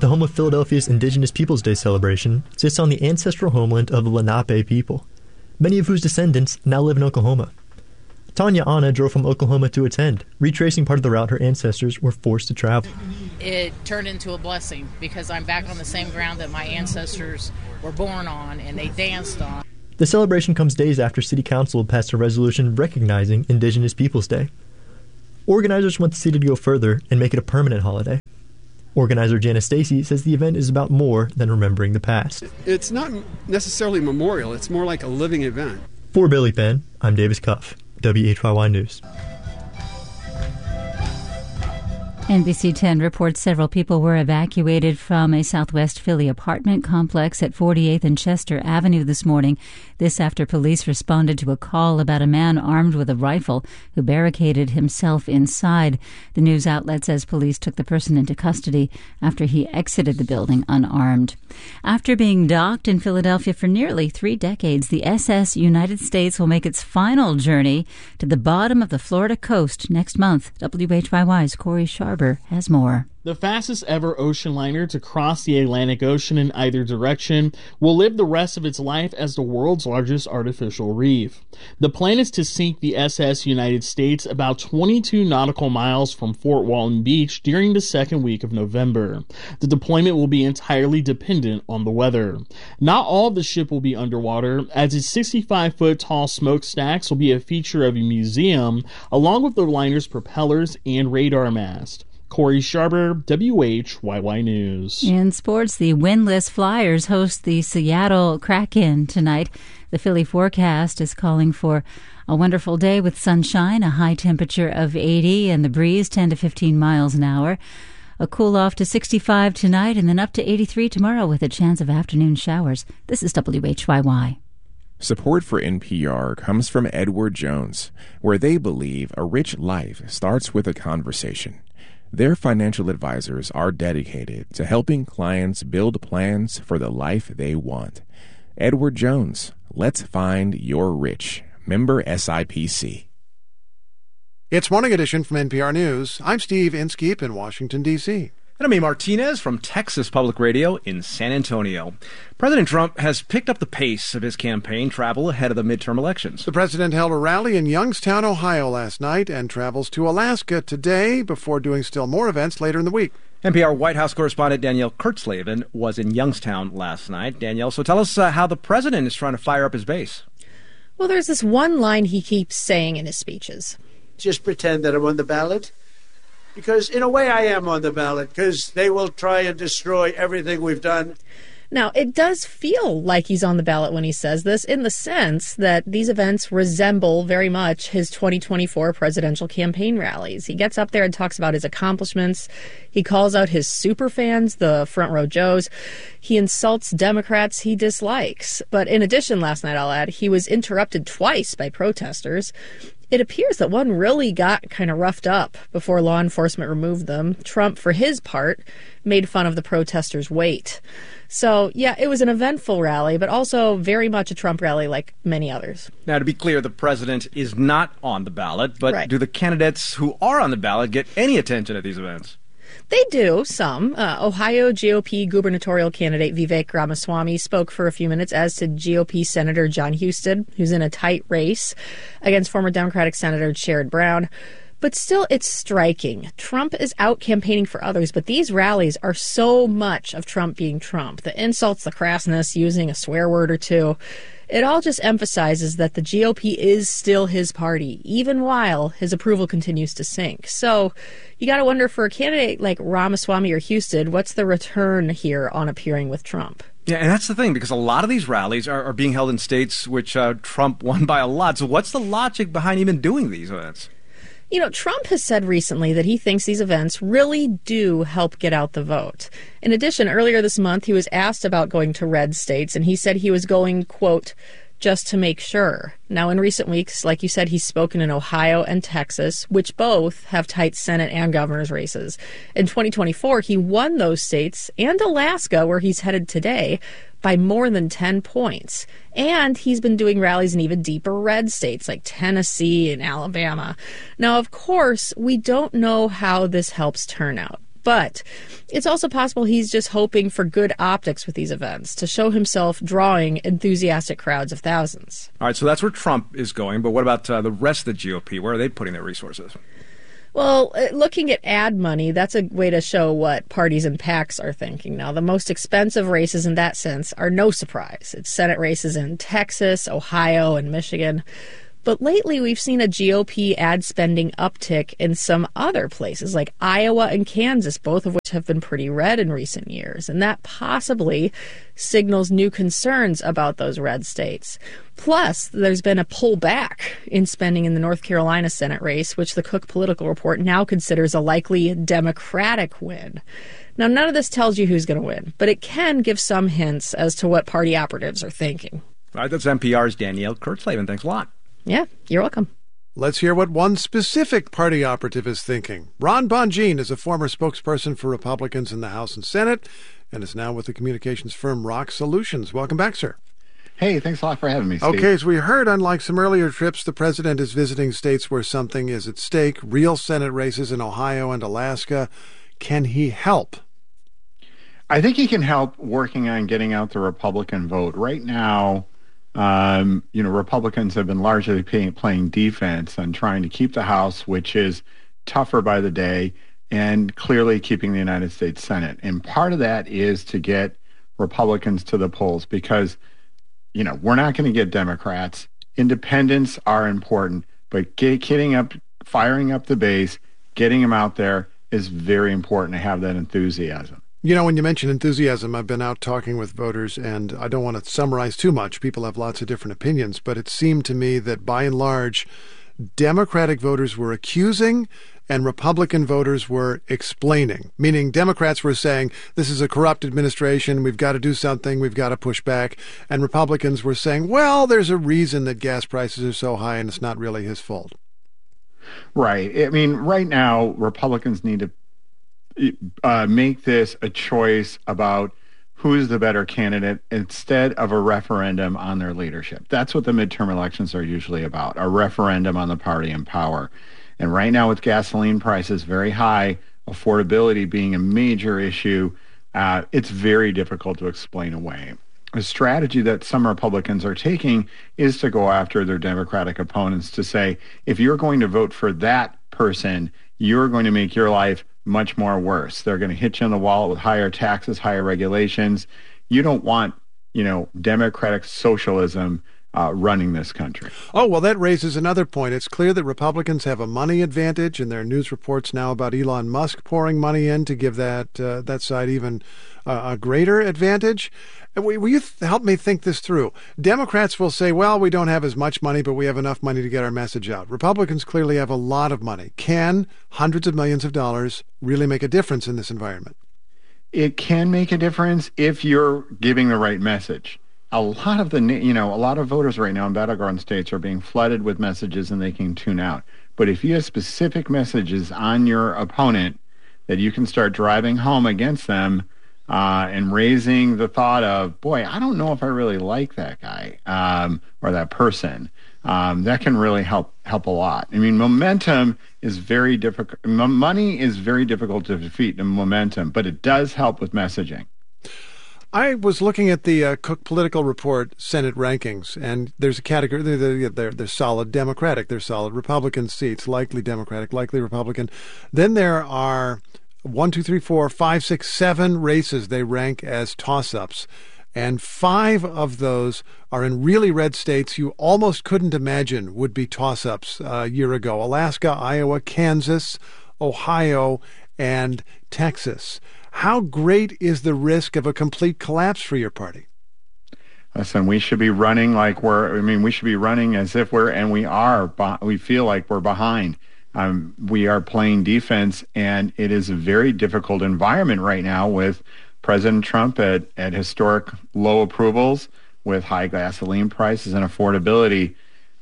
The home of Philadelphia's Indigenous Peoples Day celebration sits on the ancestral homeland of the Lenape people, many of whose descendants now live in Oklahoma. Tanya Anna drove from Oklahoma to attend, retracing part of the route her ancestors were forced to travel.
It turned into a blessing because I'm back on the same ground that my ancestors were born on and they danced on.
The celebration comes days after City Council passed a resolution recognizing Indigenous Peoples Day. Organizers want the city to go further and make it a permanent holiday. Organizer Janice Stacy says the event is about more than remembering the past.
It's not necessarily memorial, it's more like a living event.
For Billy Penn, I'm Davis Cuff, WHYY News.
NBC 10 reports several people were evacuated from a Southwest Philly apartment complex at 48th and Chester Avenue this morning. This after police responded to a call about a man armed with a rifle who barricaded himself inside. The news outlet says police took the person into custody after he exited the building unarmed. After being docked in Philadelphia for nearly 3 decades, the SS United States will make its final journey to the bottom of the Florida coast next month. WHYY's Corey Sharber has more.
The fastest ever ocean liner to cross the Atlantic Ocean in either direction will live the rest of its life as the world's largest artificial reef. The plan is to sink the SS United States about 22 nautical miles from Fort Walton Beach during the second week of November. The deployment will be entirely dependent on the weather. Not all of the ship will be underwater, as its 65-foot tall smokestacks will be a feature of a museum, along with the liner's propellers and radar mast. Corey Sharber, WHYY News.
In sports, the winless Flyers host the Seattle Kraken tonight. The Philly forecast is calling for a wonderful day with sunshine, a high temperature of 80, and the breeze 10 to 15 miles an hour. A cool off to 65 tonight, and then up to 83 tomorrow with a chance of afternoon showers. This is WHYY.
Support for NPR comes from Edward Jones, where they believe a rich life starts with a conversation. Their financial advisors are dedicated to helping clients build plans for the life they want. Edward Jones, let's find your rich. Member SIPC.
It's Morning Edition from NPR News. I'm Steve Inskeep in Washington, D.C.
And I'm A. Martinez from Texas Public Radio in San Antonio. President Trump has picked up the pace of his campaign travel ahead of the midterm elections.
The president held a rally in Youngstown, Ohio last night and travels to Alaska today before doing still more events later in the week.
NPR White House correspondent Danielle Kurtzleben was in Youngstown last night. Danielle, so tell us how the president is trying to fire up his base.
Well, there's this one line he keeps saying in his speeches.
Just pretend that I'm on the ballot. Because in a way I am on the ballot, because they will try and destroy everything we've done.
Now, it does feel like he's on the ballot when he says this, in the sense that these events resemble very much his 2024 presidential campaign rallies. He gets up there and talks about his accomplishments. He calls out his superfans, the Front Row Joes. He insults Democrats he dislikes. But in addition, last night, I'll add, he was interrupted twice by protesters. It appears that one really got kind of roughed up before law enforcement removed them. Trump, for his part, made fun of the protesters' weight. So, yeah, it was an eventful rally, but also very much a Trump rally like many others.
Now, to be clear, the president is not on the ballot, but
right.
Do the candidates who are on the ballot get any attention at these events?
They do, some. Ohio GOP gubernatorial candidate Vivek Ramaswamy spoke for a few minutes, as did GOP Senator John Husted, who's in a tight race against former Democratic Senator Sherrod Brown. But still, it's striking. Trump is out campaigning for others, but these rallies are so much of Trump being Trump. The insults, the crassness, using a swear word or two. It all just emphasizes that the GOP is still his party, even while his approval continues to sink. So you got to wonder, for a candidate like Ramaswamy or Husted, what's the return here on appearing with Trump?
Yeah, and that's the thing, because a lot of these rallies are being held in states which Trump won by a lot. So what's the logic behind even doing these events?
You know, Trump has said recently that he thinks these events really do help get out the vote. In addition, earlier this month, he was asked about going to red states, and he said he was going, quote, just to make sure. Now, in recent weeks, like you said, he's spoken in Ohio and Texas, which both have tight Senate and governor's races. In 2024, he won those states, and Alaska, where he's headed today, by more than 10 points. And he's been doing rallies in even deeper red states like Tennessee and Alabama. Now, of course, we don't know how this helps turnout. But it's also possible he's just hoping for good optics with these events to show himself drawing enthusiastic crowds of thousands.
All right, so that's where Trump is going. But what about the rest of the GOP? Where are they putting their resources?
Well, looking at ad money, that's a way to show what parties and PACs are thinking. Now, the most expensive races in that sense are no surprise. It's Senate races in Texas, Ohio, and Michigan. But lately, we've seen a GOP ad spending uptick in some other places like Iowa and Kansas, both of which have been pretty red in recent years. And that possibly signals new concerns about those red states. Plus, there's been a pullback in spending in the North Carolina Senate race, which the Cook Political Report now considers a likely Democratic win. Now, none of this tells you who's going to win, but it can give some hints as to what party operatives are thinking.
All right, that's NPR's Danielle Kurtzleben. Thanks a lot.
Yeah, you're welcome.
Let's hear what one specific party operative is thinking. Ron Bonjean is a former spokesperson for Republicans in the House and Senate and is now with the communications firm Rock Solutions. Welcome back, sir.
Hey, thanks a lot for having me, Steve.
Okay, as we heard, unlike some earlier trips, the president is visiting states where something is at stake, real Senate races in Ohio and Alaska. Can he help?
I think he can help working on getting out the Republican vote. Right now, Republicans have been largely playing defense and trying to keep the House, which is tougher by the day, and clearly keeping the United States Senate. And part of that is to get Republicans to the polls because, we're not going to get Democrats. Independents are important, but firing up the base, getting them out there is very important to have that enthusiasm.
When you mention enthusiasm, I've been out talking with voters, and I don't want to summarize too much. People have lots of different opinions, but it seemed to me that by and large, Democratic voters were accusing and Republican voters were explaining, meaning Democrats were saying, this is a corrupt administration, we've got to do something, we've got to push back. And Republicans were saying, well, there's a reason that gas prices are so high and it's not really his fault.
Right. I mean, right now, Republicans need to make this a choice about who's the better candidate instead of a referendum on their leadership. That's what the midterm elections are usually about, a referendum on the party in power. And right now with gasoline prices very high, affordability being a major issue, it's very difficult to explain away. A strategy that some Republicans are taking is to go after their Democratic opponents to say, if you're going to vote for that person, you're going to make your life much more worse. They're going to hit you in the wallet with higher taxes, higher regulations. You don't want, Democratic socialism running this country.
Oh, well, that raises another point. It's clear that Republicans have a money advantage, and there are news reports now about Elon Musk pouring money in to give that side even a greater advantage. Will you help me think this through? Democrats will say, well, we don't have as much money, but we have enough money to get our message out. Republicans clearly have a lot of money. Can hundreds of millions of dollars really make a difference in this environment?
It can make a difference if you're giving the right message. A lot of voters right now in battleground states are being flooded with messages and they can tune out. But if you have specific messages on your opponent that you can start driving home against them, and raising the thought of, boy, I don't know if I really like that guy or that person. That can really help a lot. I mean, momentum is very difficult. Money is very difficult to defeat in momentum, but it does help with messaging.
I was looking at the Cook Political Report Senate rankings, and there's a category. They're solid Democratic. They're solid Republican seats, likely Democratic, likely Republican. Then there are 1, 2, 3, 4, 5, 6, 7 races they rank as toss-ups. And 5 of those are in really red states you almost couldn't imagine would be toss-ups a year ago. Alaska, Iowa, Kansas, Ohio, and Texas. How great is the risk of a complete collapse for your party?
Listen, we should be running we should be running as if we feel like we're behind. We are playing defense, and it is a very difficult environment right now with President Trump at historic low approvals, with high gasoline prices and affordability.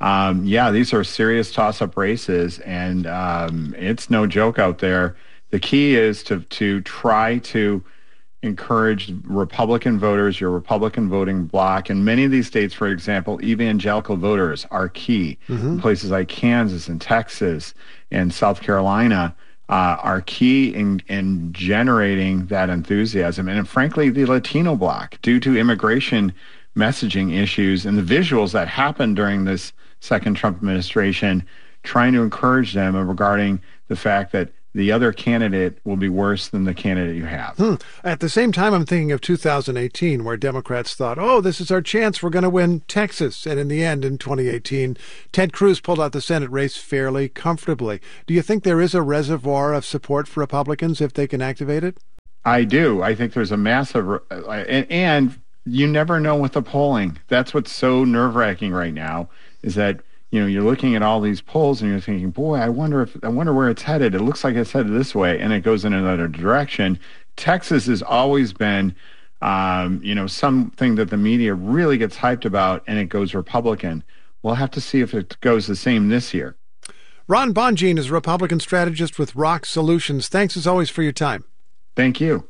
These are serious toss-up races, and it's no joke out there. The key is to try to encourage Republican voters, your Republican voting bloc. In many of these states, for example, evangelical voters are key. Mm-hmm. Places like Kansas and Texas and South Carolina, are key in generating that enthusiasm. And frankly, the Latino bloc, due to immigration messaging issues and the visuals that happened during this second Trump administration, trying to encourage them regarding the fact that the other candidate will be worse than the candidate you have.
At the same time, I'm thinking of 2018, where Democrats thought, oh, this is our chance. We're going to win Texas. And in the end, in 2018, Ted Cruz pulled out the Senate race fairly comfortably. Do you think there is a reservoir of support for Republicans if they can activate it?
I do. I think there's a massive, and you never know with the polling. That's what's so nerve-wracking right now, is that you're looking at all these polls and you're thinking, boy, I wonder where it's headed. It looks like it's headed this way, and it goes in another direction. Texas has always been, something that the media really gets hyped about, and it goes Republican. We'll have to see if it goes the same this year.
Ron Bonjean is a Republican strategist with Rock Solutions. Thanks as always for your time.
Thank you.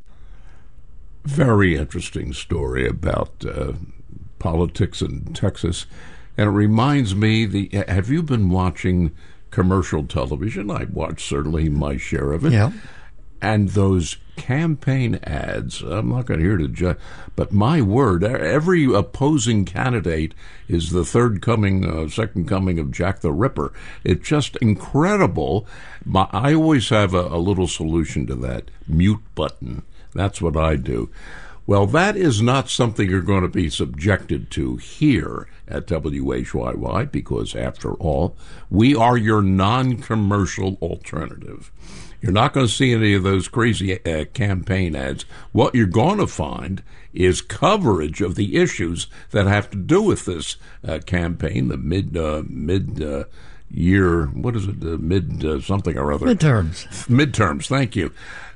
Very interesting story about politics in Texas. And it reminds me, have you been watching commercial television? I watch certainly my share of it.
Yeah.
And those campaign ads, I'm not going to hear to judge, but my word, every opposing candidate is the second coming of Jack the Ripper. It's just incredible. I always have a little solution to that: mute button. That's what I do. Well, that is not something you're going to be subjected to here at WHYY, because, after all, we are your non-commercial alternative. You're not going to see any of those crazy campaign ads. What you're going to find is coverage of the issues that have to do with this campaign, the mid-year, what is it, something or other? Midterms, thank you.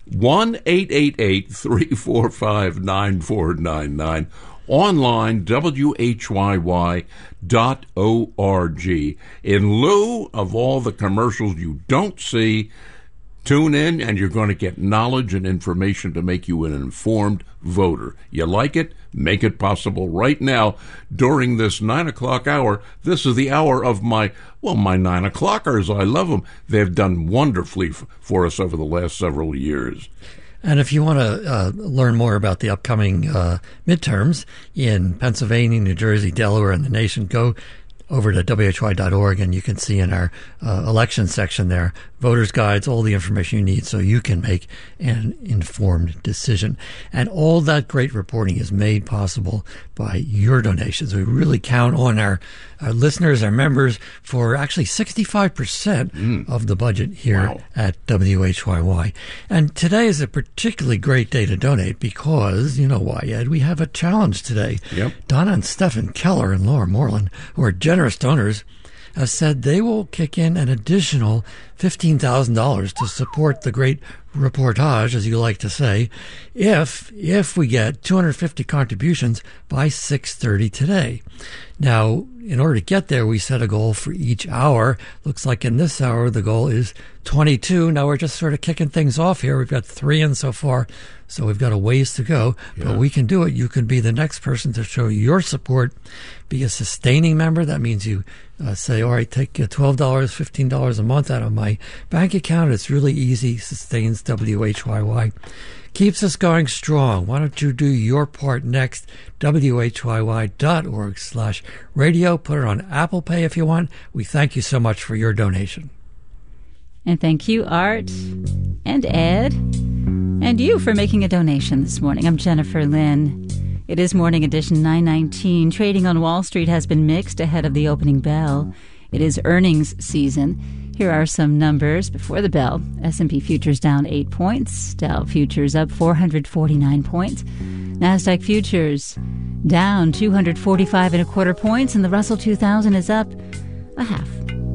1-888-345-9499. Online, WHYY.org. In lieu of all the commercials you don't see, tune in and you're going to get knowledge and information to make you an informed voter. You like it? Make it possible right now during this 9 o'clock hour. This is the hour of my 9 o'clockers. I love them. They've done wonderfully for us over the last several years.
And if you want to learn more about the upcoming midterms in Pennsylvania, New Jersey, Delaware, and the nation, go over to WHY.org, and you can see in our election section there, voters' guides, all the information you need so you can make an informed decision. And all that great reporting is made possible by your donations. We really count on our listeners, our members, for actually 65% of the budget here at WHYY. And today is a particularly great day to donate because, you know why, Ed, we have a challenge today.
Yep.
Donna and Stephen Keller and Laura Moreland, who are generous donors, have said they will kick in an additional $15,000 to support the great reportage, as you like to say, if we get 250 contributions by 6:30 today. Now, in order to get there, we set a goal for each hour. Looks like in this hour, the goal is 22. Now we're just sort of kicking things off here. We've got 3 in so far, so we've got a ways to go, but we can do it. You can be the next person to show your support. Be a sustaining member. That means you say, all right, take $12, $15 a month out of my bank account. It's really easy. Sustains WHYY. Keeps us going strong. Why don't you do your part next? WHYY.org/radio. Put it on Apple Pay if you want. We thank you so much for your donation.
And thank you, Art and Ed, and you for making a donation this morning. I'm Jennifer Lynn. It is Morning Edition 919. Trading on Wall Street has been mixed ahead of the opening bell. It is earnings season. Here are some numbers before the bell. S&P futures down 8 points. Dow futures up 449 points. NASDAQ futures down 245.25 points, and the Russell 2000 is up a half.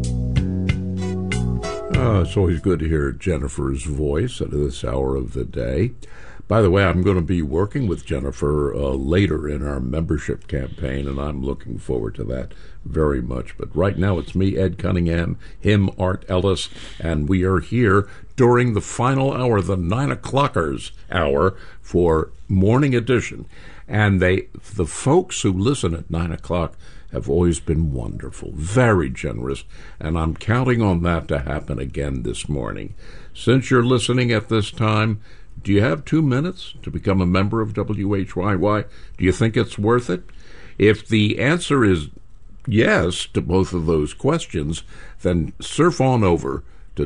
It's always good to hear Jennifer's voice at this hour of the day. By the way, I'm going to be working with Jennifer later in our membership campaign, and I'm looking forward to that very much. But right now it's me, Ed Cunningham, him, Art Ellis, and we are here during the final hour, the 9 o'clockers hour for Morning Edition. And the folks who listen at 9 o'clock have always been wonderful, very generous, and I'm counting on that to happen again this morning. Since you're listening at this time, do you have 2 minutes to become a member of WHYY? Do you think it's worth it? If the answer is yes to both of those questions, then surf on over to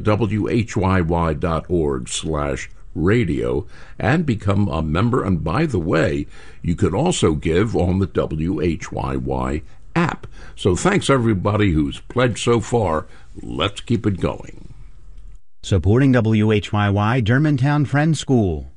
whyy.org/radio and become a member. And by the way, you could also give on the WHYY app. So thanks everybody who's pledged so far. Let's keep it going.
Supporting WHYY Germantown Friends School.